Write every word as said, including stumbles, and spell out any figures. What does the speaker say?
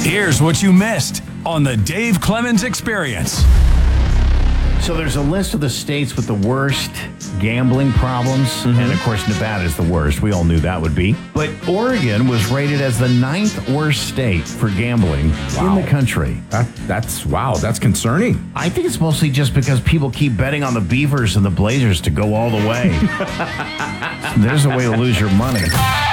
Here's what you missed on the Dave Clemens Experience. So there's a list of the states with the worst gambling problems, mm-hmm. and of course Nevada is the worst. We all knew that would be. But Oregon was rated as the ninth worst state for gambling wow. in the country. That, that's, wow, that's concerning. I think it's mostly just because people keep betting on the Beavers and the Blazers to go all the way. There's a way to lose your money.